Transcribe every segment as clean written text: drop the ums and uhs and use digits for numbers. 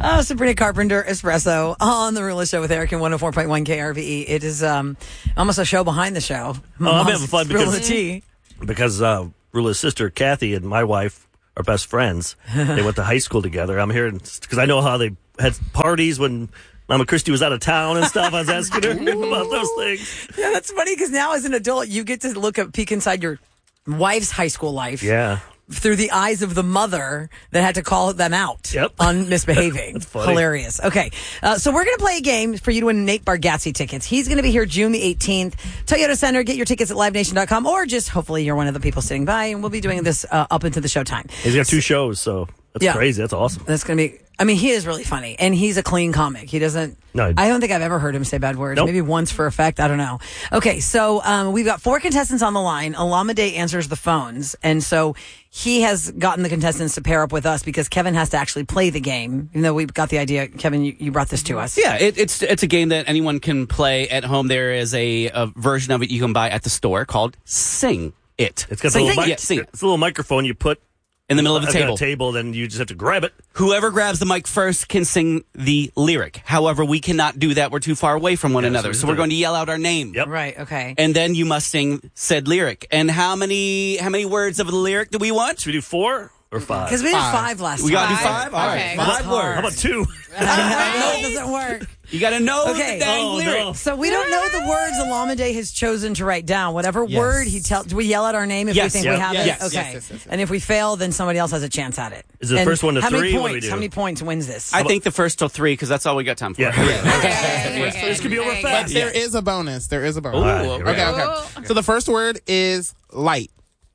Sabrina Carpenter, Espresso on the Rula Show with Eric and 104.1 KRVE. It is almost a show behind the show. I'm having fun because Rula's sister Kathy and my wife are best friends. They went to high school together. I'm here because I know how they had parties when Mama Christie was out of town and stuff. I was asking her about those things. Yeah, that's funny because now as an adult, you get to peek inside your wife's high school life. Yeah. Through the eyes of the mother that had to call them out on misbehaving. That's funny. Hilarious. Okay, so we're going to play a game for you to win Nate Bargatze tickets. He's going to be here June the 18th. Toyota Center, get your tickets at livenation.com or just hopefully you're one of the people sitting by, and we'll be doing this up into the showtime. He's got 2 shows, so that's crazy. That's awesome. That's going to be... I mean, he is really funny, and he's a clean comic. He doesn't... No, I don't think I've ever heard him say bad words. Nope. Maybe once for effect. I don't know. Okay, so we've got 4 contestants on the line. Alameda answers the phones, and so he has gotten the contestants to pair up with us because Kevin has to actually play the game, even though we've got the idea. Kevin, you brought this to us. Yeah, it's a game that anyone can play at home. There is a version of it you can buy at the store called Sing It. It's got a little microphone you put in the middle of a table, then you just have to grab it. Whoever grabs the mic first can sing the lyric. However, we cannot do that. We're too far away from one another. So we're going to yell out our name. Yep. Right, okay. And then you must sing said lyric. And how many words of the lyric do we want? Should we do 4 or 5? Because we did 5 last time. We got to do 5? All right. 5 words. How about 2? No, it doesn't work. You got to know the dang lyric. No. So we don't know the words Alameda has chosen to write down. Whatever word he tells, do we yell out our name if we think we have it? Yes. Okay. Yes. And if we fail, then somebody else has a chance at it. Is it the first one to 3? How many What do we points? do? How many points wins this? I think the first till 3 because that's all we got time for. Yeah. Okay. This could be over But fast. there is a bonus. There is a bonus. Ooh, Okay. So the first word is light.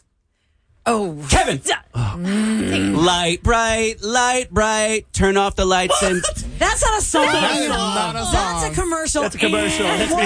Oh, Kevin. Light bright, turn off the lights and... that's not a song. That is not a song. That's a commercial. That's a commercial.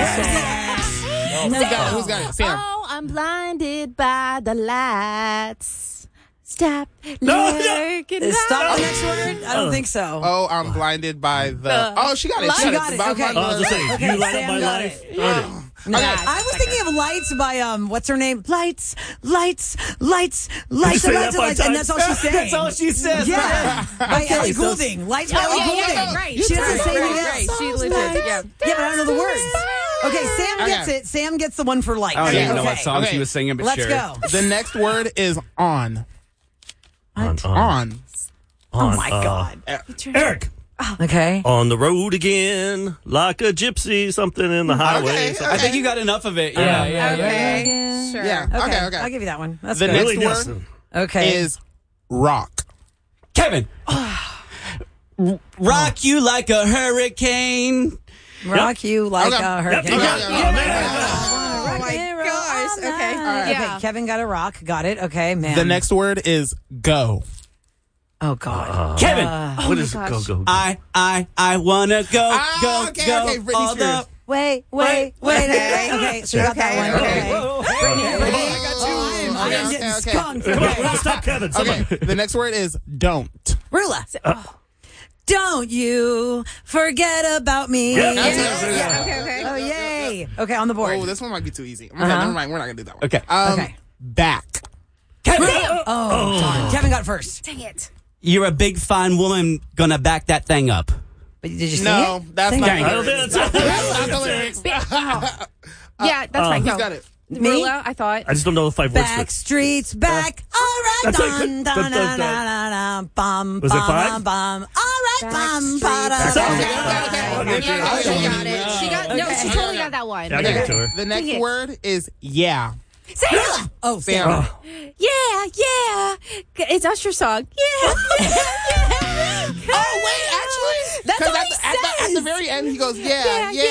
Who's got it? Sam. Oh, I'm blinded by the lights. Stop. Stop the next word? I don't think so. Oh, I'm blinded by the... Oh, she got it. She got it. Okay. I was just saying, Okay, you light up Sam my got life. it. Darn it. No, I was thinking of Lights by, what's her name? Lights. say that 5 and times? that's all she's saying. That's all she says. Yeah. By Ellie Goulding. Lights by Ellie Goulding. Right. She doesn't say anything Right. else. She legit, Yeah, but I don't know the words. Okay, Sam gets it. Sam gets the one for Lights. I don't even know Okay. what song she was singing, but Let's sure. go. The next word is on. What? On. Oh, my God. Eric. Okay. On the road again, like a gypsy, something in the highway. Okay. I think you got enough of it. Yeah. Okay. Sure. Yeah. Okay. I'll give you that one. That's The good. next Willie word Nelson. Okay. is rock. Kevin. Rock you like a hurricane. Rock you like Okay. a hurricane. Yep. Oh my gosh. Okay. Yeah. Okay, Kevin got a rock. Got it. Okay, man. The next word is go. Oh, God. Kevin. What is it? Go. I wanna go, go, okay, go. okay, Britney all Spears. Wait. Okay, so you got that one. Okay. I am getting Okay. skunked. Come on, let's stop Kevin. Okay. The next word is don't. Rula. Don't you forget about me. Yeah. Okay. Oh, yay. Okay, on the board. Oh, this one might be too easy. Okay, never mind. We're not gonna do that one. Okay. Okay. Back. Kevin. Oh, darn. Kevin got first. Dang it. You're a big fine woman gonna back that thing up. But did you sing No, it? that's Sing not. it. I don't think that's That's not the lyrics. Yeah, that's fine. Who's Go. got it? Me? Rula, I thought. I just don't know the 5 words. Back streets back. All right. That's like- Dun, dun, dun, dun, dun, dun, bum, Was it bum, 5? bum. All right. Bum, ba, da, That da, sounds da, like- da, Okay. Yeah, she got it. She got no. She totally got that one. Yeah, I give it to her. The next Sing it. word is yeah. Sam. Oh, Sam. Sam. Yeah. It's Usher's song. Yeah. Oh wait, actually, That's all because he at the says. very end he goes yeah.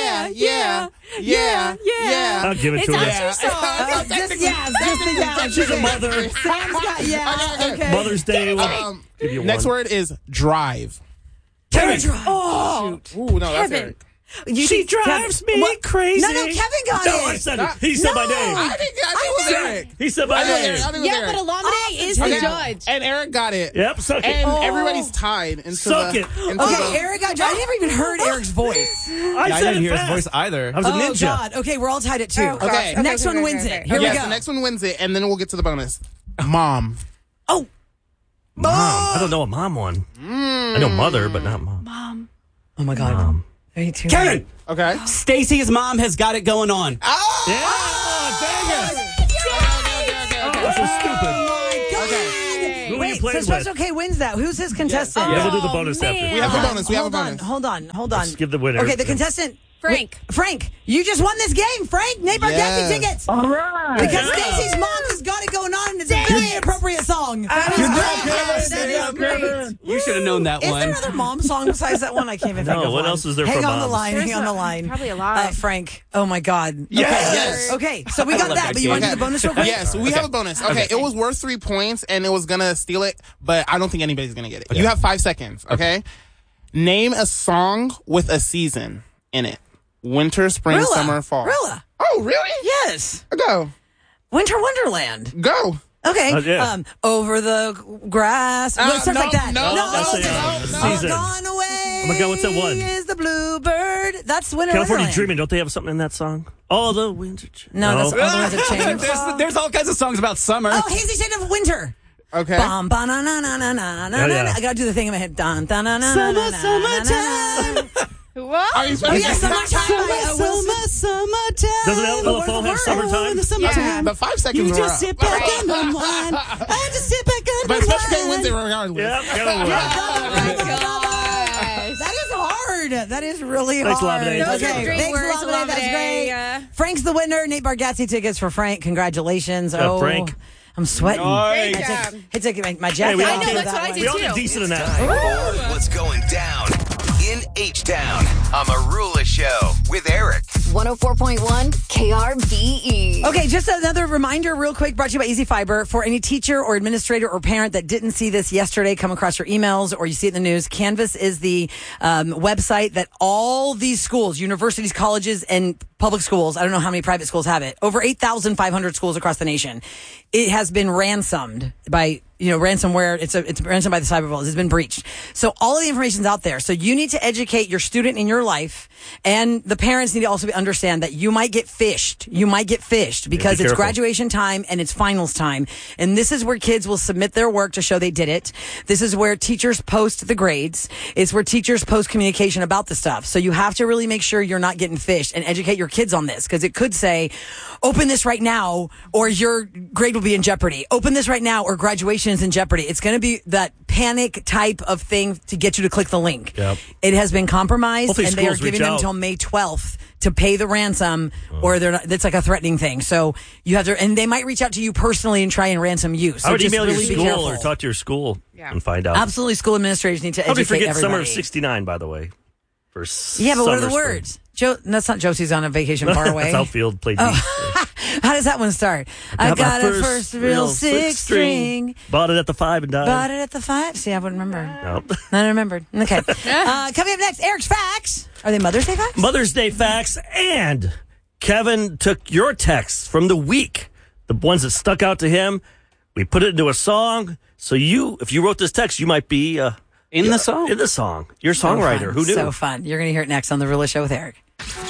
I'll give it It's to her. Usher's song. Just the yes. She's a mother. Sam's got yeah. Okay. Mother's Day. We'll give you Next one. word is drive. Kevin. Oh, Ooh, no, that's Kevin. Eric. She drives me crazy. No, Kevin got No, it. I said it. He said my name. I think it was Eric. He said my I knew it was name. Eric. I knew it was Yeah, Eric. but Alameda is the Okay, judge. and Eric got it. Yep, suck it. And everybody's tied into Suck the. it. Into Okay, the, Eric got. I never even heard Eric's voice. I I said didn't it hear his fast. voice either. I was a Oh ninja. God. Okay, we're all tied at 2. Oh, gosh. Okay. Next one wins it. Here we yes, go. the next one wins it, and then we'll get to the bonus. Mom. Oh. Mom. I don't know a mom one. I know mother, but not mom. Oh my God. Are you too Kevin! Okay. Stacy's mom has got it going on. Oh! Yeah. That's so stupid. Who are you Wait, playing so with? Special K wins that. Who's his contestant? Yeah, we'll do the bonus after. We have a bonus. We have a Hold on, bonus. hold on. Let's give the winner. Okay, the contestant. Frank. Frank, you just won this game, Frank. Nate Bargatze Yes. tickets. All right. Because Stacy's mom has got it going on, and it's a very inappropriate song. You should have known that Is one. there another mom song besides that one? I can't even think No, of what one. else is there hang for on the moms? line. There's Hang on the line. probably a lot. Frank. Oh my God. Yes. Okay, so we got love that, that but you want to do game. the bonus real quick? Yes, we have a bonus. Okay, it was worth 3 points, and it was gonna steal it, but I don't think anybody's gonna get it. You have 5 seconds. Okay. Name a song with a season in it. Winter, spring, Rilla. summer, fall. Rilla. Oh, really? Yes. Go. Winter Wonderland. Go. Okay. Yeah. Over the grass. Well, it starts like that. no, That's it's the all season. gone away. Oh my God, what's that one? Is the bluebird. That's Winter California Wonderland. Dreaming. Don't they have something in that song? Oh, the winter. No, that's all the ones that change. There's all kinds of songs about summer. Oh, Hazy Shade of Winter. Okay. Bum, ba, na, na, na, na, na, na, Oh, yeah. na. I gotta do the thing in my head. Dun, dun, na, na, na, na, na, na, na. What? Are you Oh yeah, summertime. by, Will Smith. Summertime. Doesn't Ella Phone have summertime? Yeah. The 5 seconds were up. sit back and unwind. I just sit back and But Special K wins it regardless. Yeah, gotta win. That is hard. That is really Thanks, hard. Lemonade. Those are great Thanks, words, Lemonade. That's great. Lemonade. Frank's the winner. Nate Bargatze tickets for Frank. Congratulations. Yeah, Frank. I'm sweating. Nice. Great I job. take my jacket we off. all I know, did that's what I did We all did too. decent enough. What's going down in H-Town on Marula Show with Eric. 104.1 KRBE. Okay, just another reminder real quick, brought to you by Easy Fiber. For any teacher or administrator or parent that didn't see this yesterday, come across your emails or you see it in the news, Canvas is the website that all these schools, universities, colleges, and public schools, I don't know how many private schools have it, over 8,500 schools across the nation. It has been ransomed by ransomware. It's ransomed by the cyber vault. It's been breached. So all of the information's out there. So you need to educate your student in your life, and the parents need to also understand that you might get phished. You might get phished because be it's careful. graduation time and it's finals time. And this is where kids will submit their work to show they did it. This is where teachers post the grades. It's where teachers post communication about the stuff. So you have to really make sure you're not getting phished and educate your kids on this, because it could say, open this right now or your grade will be in jeopardy. Open this right now or graduation is in jeopardy. It's going to be that panic type of thing to get you to click the link. Yep. It has been compromised, Hopefully and they are schools reach giving them out. until May 12th to pay the ransom, or they're not. That's like a threatening thing. So you have to, and they might reach out to you personally and try and ransom you. So I would just email really your be school careful. or talk to your school Yeah. and find out. Absolutely, school administrators need to How do you educate forget everybody. summer of '69, by the way? For Yeah, but what are the summer, spring. words? Joe, that's not Josie's on a vacation far away. That's outfield played. How does that one start? I got a first real six string. Bought it at the 5 and died. Bought it at the 5. See, I wouldn't remember. No. I remembered. Okay. Coming up next, Eric's Facts. Are they Mother's Day facts? Mother's Day facts, and Kevin took your texts from the week, the ones that stuck out to him. We put it into a song. So if you wrote this text, you might be In the song. In the song, you're a songwriter. Who knew? So fun. You're going to hear it next on The Rula Show with Eric.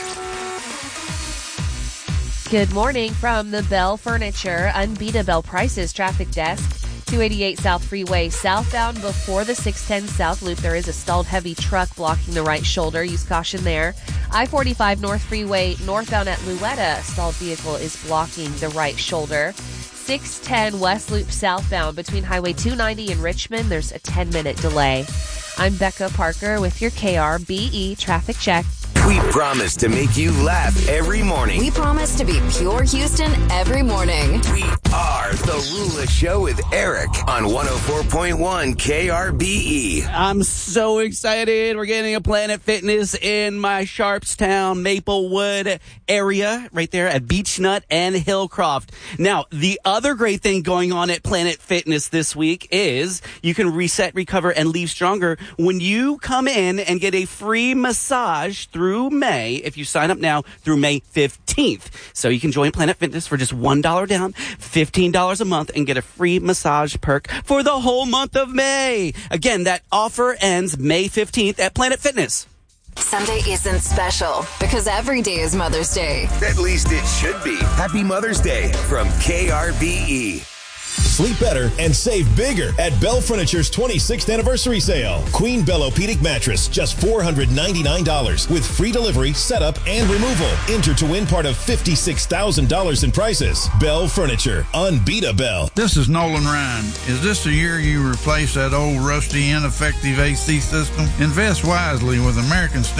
Good morning from the Bell Furniture Unbeatable Prices Traffic Desk. 288 South Freeway southbound before the 610 South Loop. There is a stalled heavy truck blocking the right shoulder. Use caution there. I-45 North Freeway northbound at Louetta. A stalled vehicle is blocking the right shoulder. 610 West Loop southbound between Highway 290 and Richmond. There's a 10-minute delay. I'm Becca Parker with your KRBE traffic check. We promise to make you laugh every morning. We promise to be pure Houston every morning. We are The Rula Show with Eric on 104.1 KRBE. I'm so excited. We're getting a Planet Fitness in my Sharpstown, Maplewood area, right there at Beechnut and Hillcroft. Now, the other great thing going on at Planet Fitness this week is you can reset, recover, and leave stronger when you come in and get a free massage through May, if you sign up now through May 15th. So you can join Planet Fitness for just $1 down, $15 a month, and get a free massage perk for the whole month of May. Again, that offer ends May 15th at Planet Fitness. Sunday isn't special because every day is Mother's Day. At least it should be. Happy Mother's Day from KRBE. Sleep better and save bigger at Bell Furniture's 26th anniversary sale. Queen Belopedic mattress, just $499 with free delivery, setup, and removal. Enter to win part of $56,000 in prizes. Bell Furniture, unbeatable. This is Nolan Ryan. Is this the year you replace that old rusty, ineffective AC system? Invest wisely with American Standard